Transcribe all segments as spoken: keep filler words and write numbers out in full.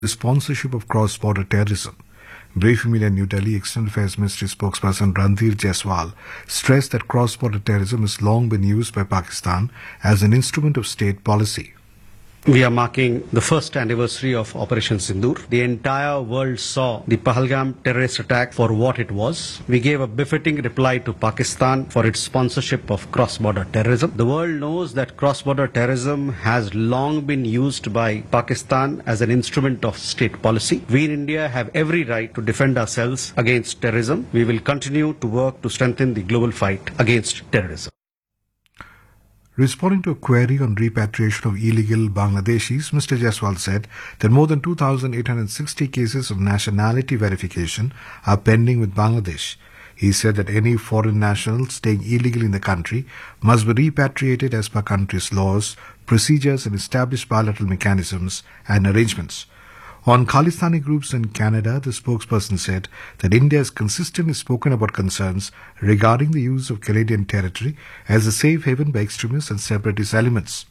the sponsorship of cross-border terrorism. Briefing media in New Delhi, External Affairs Ministry spokesperson Randhir Jaiswal stressed that cross-border terrorism has long been used by Pakistan as an instrument of state policy. We are marking the first anniversary of Operation Sindoor. The entire world saw the Pahalgam terrorist attack for what it was. We gave a befitting reply to Pakistan for its sponsorship of cross-border terrorism. The world knows that cross-border terrorism has long been used by Pakistan as an instrument of state policy. We in India have every right to defend ourselves against terrorism. We will continue to work to strengthen the global fight against terrorism. Responding to a query on repatriation of illegal Bangladeshis, Mister Jaiswal said that more than two thousand eight hundred sixty cases of nationality verification are pending with Bangladesh. He said that any foreign national staying illegally in the country must be repatriated as per country's laws, procedures and established bilateral mechanisms and arrangements. On Khalistani groups in Canada, the spokesperson said that India has consistently spoken about concerns regarding the use of Canadian territory as a safe haven by extremists and separatist elements.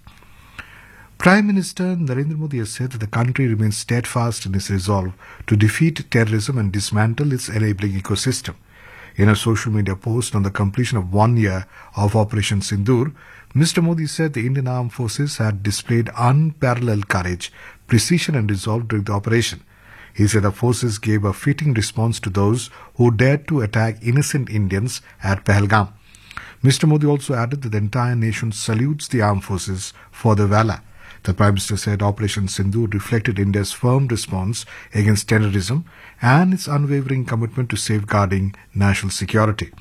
Prime Minister Narendra Modi has said that the country remains steadfast in its resolve to defeat terrorism and dismantle its enabling ecosystem. In a social media post on the completion of one year of Operation Sindoor, Mister Modi said the Indian Armed Forces had displayed unparalleled courage, precision and resolve during the operation. He said the forces gave a fitting response to those who dared to attack innocent Indians at Pahalgam. Mister Modi also added that the entire nation salutes the armed forces for their valor. The Prime Minister said Operation Sindoor reflected India's firm response against terrorism and its unwavering commitment to safeguarding national security.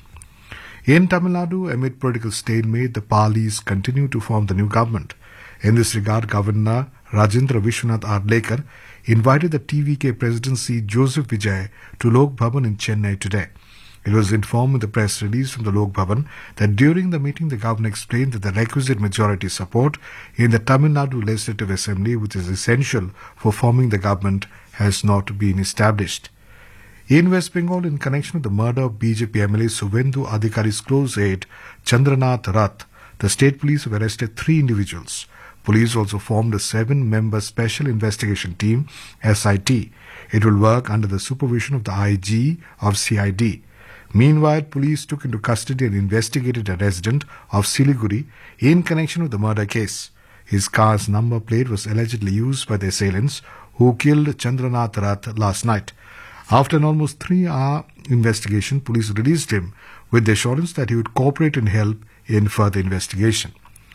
In Tamil Nadu, amid political stalemate, the Palis continue to form the new government. In this regard, Governor Rajendra Vishwanath Arlekar invited the T V K presidency Joseph Vijay to Lok Bhavan in Chennai today. It was informed in the press release from the Lok Bhavan that during the meeting the governor explained that the requisite majority support in the Tamil Nadu Legislative Assembly, which is essential for forming the government, has not been established. In West Bengal, in connection with the murder of B J P M L A Suvendu Adhikari's close aide Chandranath Rath, the state police have arrested three individuals. Police also formed a seven-member Special Investigation Team, S I T. It will work under the supervision of the I G of C I D. Meanwhile, police took into custody and investigated a resident of Siliguri in connection with the murder case. His car's number plate was allegedly used by the assailants who killed Chandranath Rath last night. After an almost three-hour investigation, police released him with the assurance that he would cooperate and help in further investigation.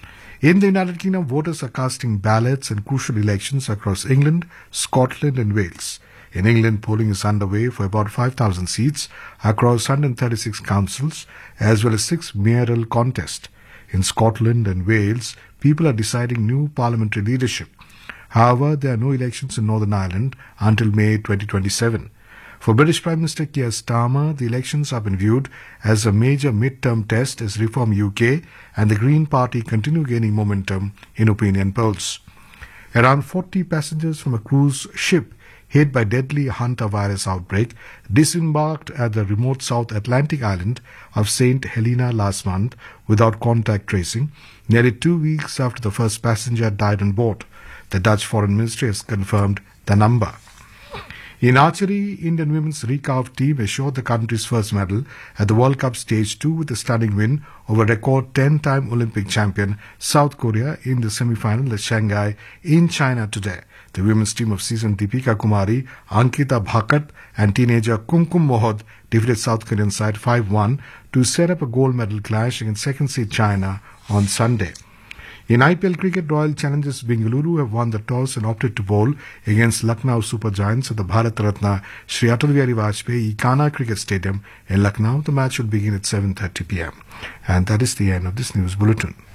In the United Kingdom, voters are casting ballots in crucial elections across England, Scotland and Wales. In England, polling is underway for about five thousand seats across one hundred thirty-six councils, as well as six mayoral contests. In Scotland and Wales, people are deciding new parliamentary leadership. However, there are no elections in Northern Ireland until May twenty twenty-seven. For British Prime Minister Keir Starmer, the elections have been viewed as a major mid-term test as Reform U K and the Green Party continue gaining momentum in opinion polls. Around forty passengers from a cruise ship hit by deadly hantavirus outbreak disembarked at the remote South Atlantic island of Saint Helena last month without contact tracing, nearly two weeks after the first passenger died on board. The Dutch Foreign Ministry has confirmed the number. In archery, Indian women's recurve team assured the country's first medal at the World Cup Stage two with a stunning win over record ten-time Olympic champion South Korea in the semi-final at Shanghai in China today. The women's team of seasoned Deepika Kumari, Ankita Bhakat and teenager Kumkum Mohod defeated South Korean side five one to set up a gold medal clash against second-seed China on Sunday. In I P L cricket, Royal Challengers Bengaluru have won the toss and opted to bowl against Lucknow Super Giants at the Bharat Ratna Shri Atal Bihari Vajpayee Ikana Cricket Stadium in Lucknow. The match will begin at seven thirty p m. And that is the end of this news bulletin.